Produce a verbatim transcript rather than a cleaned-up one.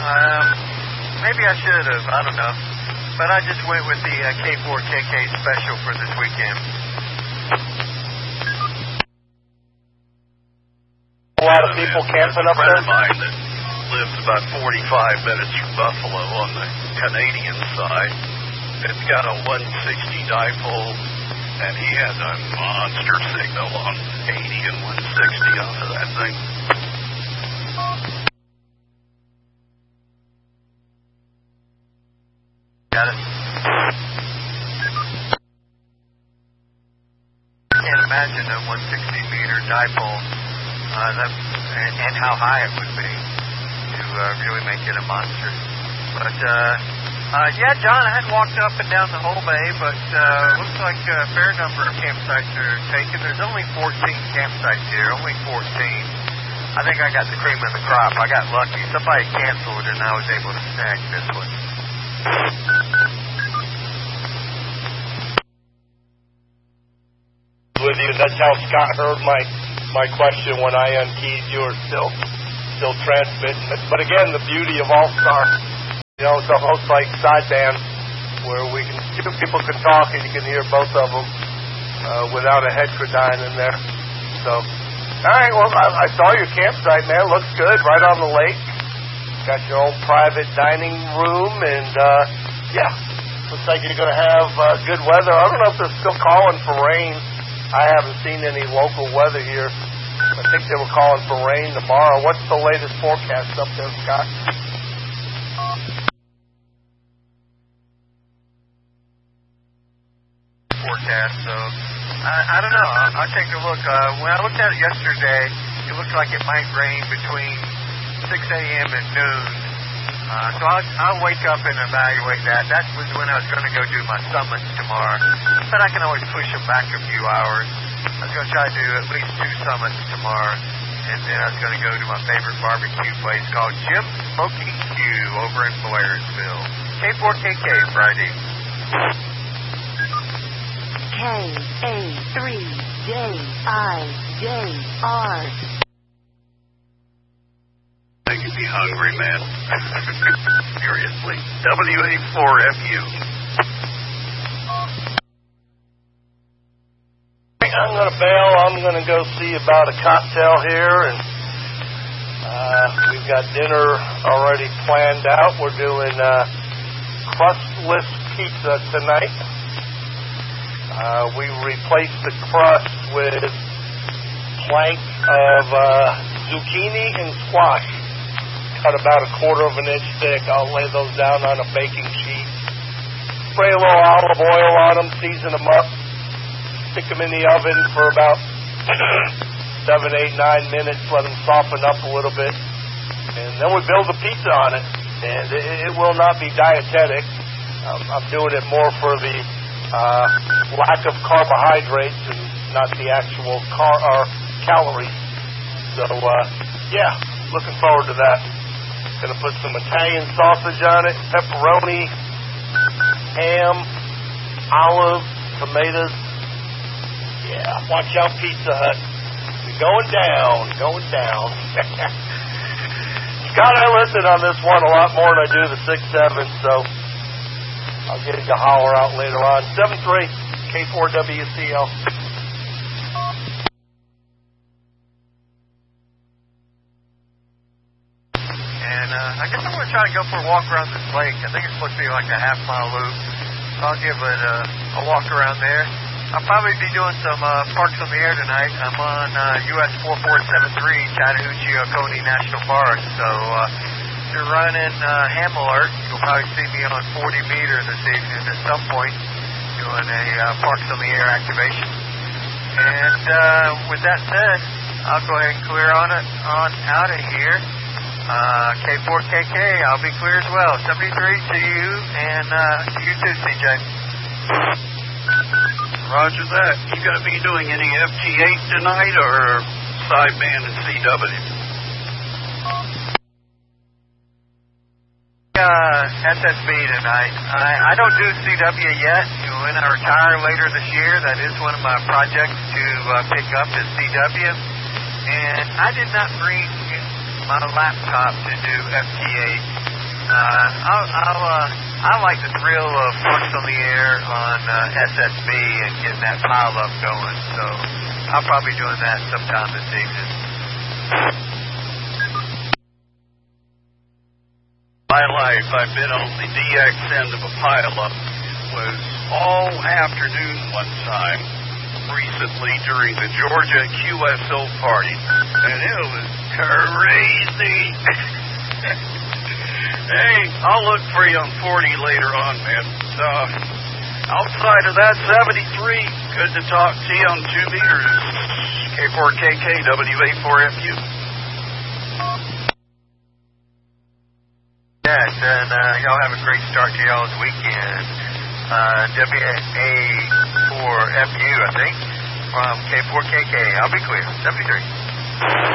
Um, maybe I should have. I don't know. But I just went with the uh, K four K K special for this weekend. A lot of people camping up there? A friend of mine that lives about forty-five minutes from Buffalo on the Canadian side. It's got a one sixty dipole, and he has a monster signal on eighty and one sixty off of that thing. Got it. Can't imagine a one sixty meter dipole uh, that, and, and how high it would be to uh, really make it a monster. But uh, uh, yeah, John, I hadn't walked up and down the whole bay, but uh, looks like a fair number of campsites are taken. There's only fourteen campsites here, only fourteen. I think I got the cream of the crop. I got lucky. Somebody canceled, and I was able to snag this one. With you, that's how Scott heard my my question when I unkeyed. You were still still transmitting. But again, the beauty of All Star, you know, it's almost like sideband where we can two people can talk and you can hear both of them uh, without a heterodyne in there. So, all right, well, I, I saw your campsite, man. Looks good, right on the lake. Got your own private dining room, and uh, yeah, looks like you're going to have uh, good weather. I don't know if they're still calling for rain. I haven't seen any local weather here. I think they were calling for rain tomorrow. What's the latest forecast up there, Scott? Forecast, so I, I don't know. I'll, I'll take a look. Uh, when I looked at it yesterday, it looked like it might rain between six a.m. and noon. Uh, so I'll, I'll wake up and evaluate that. That was when I was going to go do my summits tomorrow. But I can always push them back a few hours. I was going to try to do at least two summits tomorrow. And then I was going to go to my favorite barbecue place called Jim Smoking Q over in Blairsville. K four K K Friday. K A three J I J R. Making me hungry, man. Seriously. W A four F U. I'm going to bail. I'm going to go see about a cocktail here, and uh, we've got dinner already planned out. We're doing uh, crustless pizza tonight. Uh, we replaced the crust with plank of uh, zucchini and squash. Cut about a quarter of an inch thick. I'll lay those down on a baking sheet. Spray a little olive oil on them, season them up. Stick them in the oven for about seven, eight, nine minutes. Let them soften up a little bit. And then we build a pizza on it. And it, it will not be dietetic. Um, I'm doing it more for the uh, lack of carbohydrates and not the actual car or calories. So, uh, yeah, looking forward to that. Going to put some Italian sausage on it, pepperoni, ham, olives, tomatoes. Yeah, watch out, Pizza Hut. We're going down, going down. Scott, I listen on this one a lot more than I do the six seven, so I'll get you to holler out later on. seven three K four W C L. And uh, I guess I'm going to try to go for a walk around this lake. I think it's supposed to be like a half mile loop. So I'll give it a, a walk around there. I'll probably be doing some uh, Parks on the Air tonight. I'm on uh, U S four four seven three, Chattahoochee-Oconee National Forest. So uh, if you're running uh, ham alert, you'll probably see me on forty meter this evening at some point doing a uh, Parks on the Air activation. And uh, with that said, I'll go ahead and clear on it on out of here. Uh, K four K K, I'll be clear as well. seventy-three to you, and uh, to you too, C J. Roger that. You going to be doing any F T eight tonight or sideband and C W? Uh, S S B tonight. I, I don't do C W yet. When I retire later this year, that is one of my projects to uh, pick up is C W. And I did not bring my laptop to do F T eight. Uh, I'll, I'll, uh, I like the thrill of Parks on the Air on uh, S S B and getting that pile up going. So I'll probably be doing that sometime this evening. My life, I've been on the D X end of a pileup. It was all afternoon one time recently during the Georgia Q S O party, and it was crazy. Hey, I'll look for you on forty later on, man. Uh, outside of that, seventy-three, good to talk to you on two meters. K four K K, W A four F U. Yes, and uh, y'all have a great start to y'all's weekend. Uh, W A four F U, I think, from K four K K. I'll be clear. seventy-three.